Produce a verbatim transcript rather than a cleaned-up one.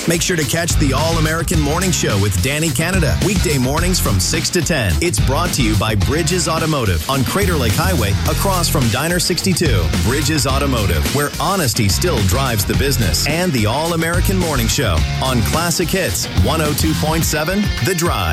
Make sure to catch the All-American Morning Show with Danny Canada, weekday mornings from six to ten. It's brought to you by Bridges Automotive on Crater Lake Highway, across from Diner sixty-two. Bridges Automotive, where honesty still drives the business. And the All-American Morning Show on Classic Hits one oh two point seven The Drive.